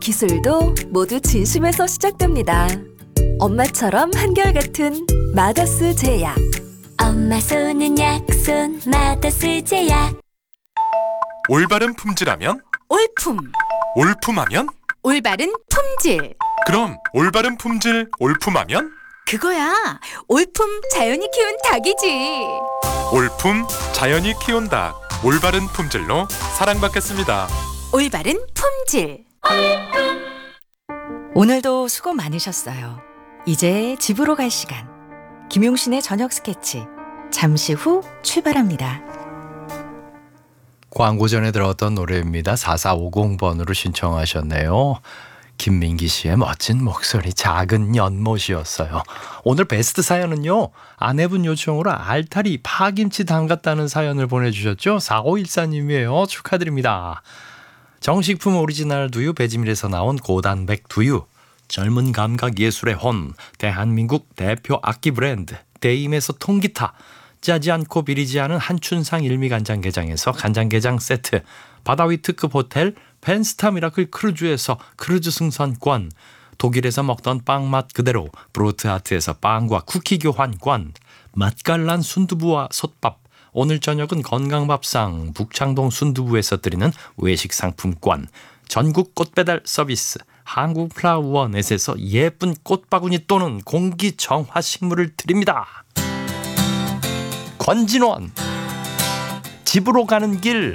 기술도 모두 진심에서 시작됩니다. 엄마처럼 한결같은 마더스 제약. 엄마 손은 약손 마더스 제약. 올바른 품질하면? 올품, 올품하면? 올바른 품질. 그럼 올바른 품질 올품하면? 그거야. 올품 자연이 키운 닭이지. 올품 자연이 키운 닭. 올바른 품질로 사랑받겠습니다. 올바른 품질. 오늘도 수고 많으셨어요. 이제 집으로 갈 시간. 김용신의 저녁 스케치 잠시 후 출발합니다. 광고 전에 들었던 노래입니다. 4450번으로 신청하셨네요. 김민기 씨의 멋진 목소리, 작은 연못이었어요. 오늘 베스트 사연은요, 아내분 요청으로 알타리 파김치 담갔다는 사연을 보내주셨죠. 4514님이에요. 축하드립니다. 정식품 오리지널 두유 배지밀에서 나온 고단백 두유, 젊은 감각 예술의 혼, 대한민국 대표 악기 브랜드 데임에서 통기타, 짜지 않고 비리지 않은 한춘상 일미간장게장에서 간장게장 세트, 바다위 특급 호텔 펜스타 미라클 크루즈에서 크루즈 승선권, 독일에서 먹던 빵 맛 그대로 브로트하트에서 빵과 쿠키 교환권, 맛깔난 순두부와 솥밥, 오늘 저녁은 건강밥상 북창동 순두부에서 드리는 외식 상품권, 전국 꽃배달 서비스 한국플라워넷에서 예쁜 꽃바구니 또는 공기정화 식물을 드립니다. 권진원, 집으로 가는 길